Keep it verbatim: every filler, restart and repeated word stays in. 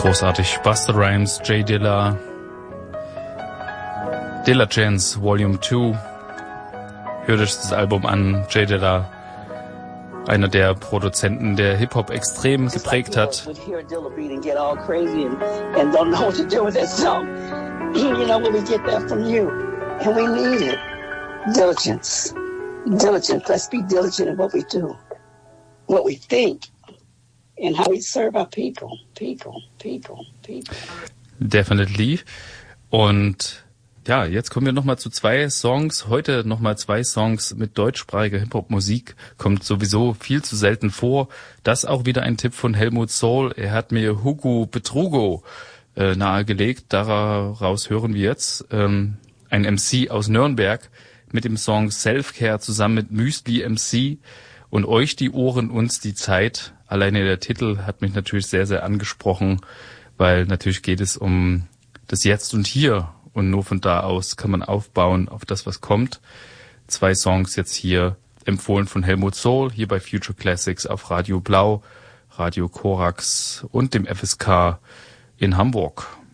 Großartig. Busta Rhymes, J Dilla, Dilla Chance Volume zwei. Hört euch das Album an. J Dilla, einer der Produzenten, der Hip-Hop extrem geprägt hat. Diligence. Diligent. Let's be diligent in what we do, what we think, and how we serve our people. People, people, people. Definitely. Und ja, jetzt kommen wir nochmal zu zwei Songs. Heute nochmal zwei Songs mit deutschsprachiger Hip-Hop-Musik. Kommt sowieso viel zu selten vor. Das auch wieder ein Tipp von Helmut Soul. Er hat mir Hugo Betrugo äh, nahegelegt. Daraus hören wir jetzt ähm, ein M C aus Nürnberg mit dem Song Self-Care zusammen mit Müsli M C und euch die Ohren, uns die Zeit. Alleine der Titel hat mich natürlich sehr, sehr angesprochen, weil natürlich geht es um das Jetzt und Hier und nur von da aus kann man aufbauen auf das, was kommt. Zwei Songs jetzt hier empfohlen von Helmut Soul, hier bei Future Classics auf Radio Blau, Radio Korax und dem F S K in Hamburg.